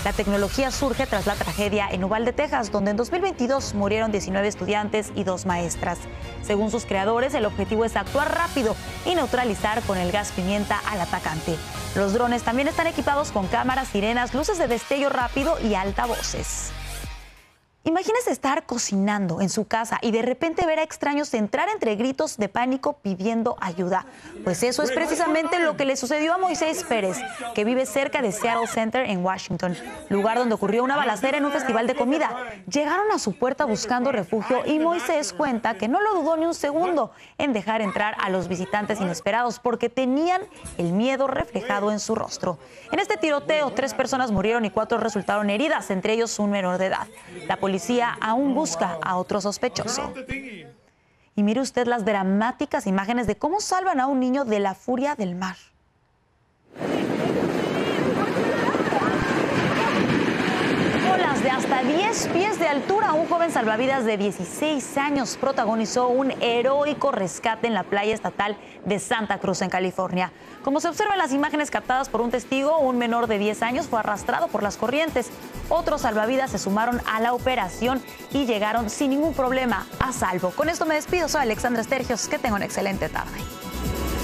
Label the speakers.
Speaker 1: La tecnología surge tras la tragedia en Uvalde, Texas, donde en 2022 murieron 19 estudiantes y 2 maestras. Según sus creadores, el objetivo es actuar rápido y neutralizar con el gas pimienta al atacante. Los drones también están equipados con cámaras, sirenas, luces de destello rápido y altavoces. Imagínese estar cocinando en su casa y de repente ver a extraños entrar entre gritos de pánico pidiendo ayuda. Pues eso es precisamente lo que le sucedió a Moisés Pérez, que vive cerca de Seattle Center en Washington, lugar donde ocurrió una balacera en un festival de comida. Llegaron a su puerta buscando refugio y Moisés cuenta que no lo dudó ni un segundo en dejar entrar a los visitantes inesperados porque tenían el miedo reflejado en su rostro. En este tiroteo, 3 personas murieron y 4 resultaron heridas, entre ellos un menor de edad. La policía aún busca a otro sospechoso. Y mire usted las dramáticas imágenes de cómo salvan a un niño de la furia del mar. Olas de hasta 10 pies de altura. Un joven salvavidas de 16 años protagonizó un heroico rescate en la playa estatal de Santa Cruz, en California. Como se observa en las imágenes captadas por un testigo, un menor de 10 años fue arrastrado por las corrientes. Otros salvavidas se sumaron a la operación y llegaron sin ningún problema a salvo. Con esto me despido. Soy Alexandra Estergios. Que tenga una excelente tarde.